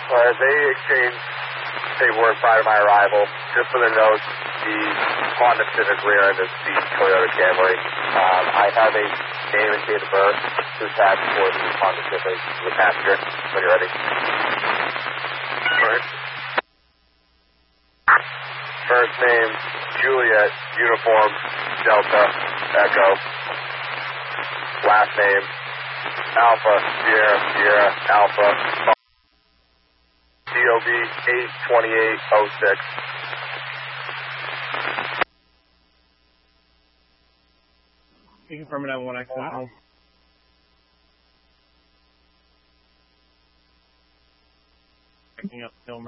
They exchanged paperwork prior to my arrival. Just for the notes, the Honda Civic rear end is the Toyota Camry. I have a name and date of birth to attach for the Honda Civic to the passenger. When you're ready. First name, Juliet, Uniform, Delta, Echo. Last name, Alpha, Sierra, Sierra, Alpha. DOB 82806. You can confirm it at 1 accident. Picking up Filmer.